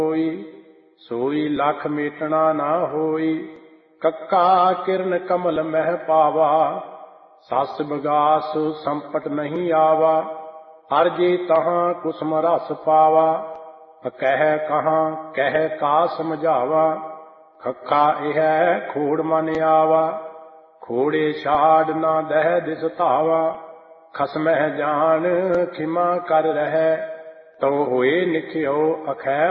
ਹੋਈ, ਸੋਈ ਲਖ ਮੇਟਣਾ ਨਾ ਹੋਈ। ਕੱਕਾ ਕਿਰਨ ਕਮਲ ਮਹਿ ਪਾਵਾ, ਸਸ ਬਗਾਸ ਸੰਪਟ ਨਹੀਂ ਆਵਾ। ਹਰ ਜੇ ਤਹਾਂ ਕੁਸਮ ਰਸ ਪਾਵਾ, ਕਹਿ ਕਹਾਂ ਕਹਿ ਕਾ ਸਮਝਾਵਾ। ਖੱਖਾ ਇਹ ਖੋੜ ਮਨ ਆਵਾ, ਖੋੜੇ ਛਾੜ ਨਾ ਦਹਿ ਦਿਸ ਧਾਵਾ। ਖਸਮਹਿ ਜਾਣ ਖਿਮਾ ਕਰ ਰਹਿ, ਤਉ ਹੋਏ ਨਿਖਿਓ ਅਖੈ